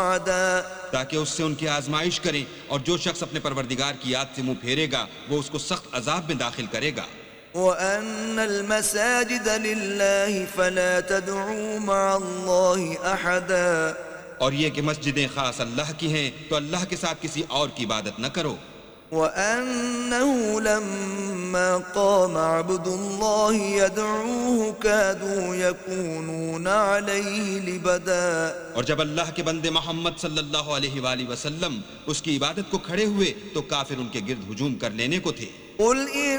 صعدا ताकि उससे उनकी आजमाइश करें, और जो शख्स अपने परवरदिगार की याद से मुंह फेरेगा वो उसको सख्त अजाब में दाखिल करेगा। وأن المساجد لله فلا تدعوا مع الله أحدا और ये कि मस्जिदें खास अल्लाह की हैं, तो अल्लाह के साथ किसी और की इबादत न करो। وأنه لما قام عبد الله يدعوه كادوا يكونون عليه لبدا और जब अल्लाह के बंदे मोहम्मद सल्लल्लाहु अलैहि वसल्लम उसकी इबादत को खड़े हुए तो काफिर उनके गिर्द हुजूम कर लेने को थे। قل إن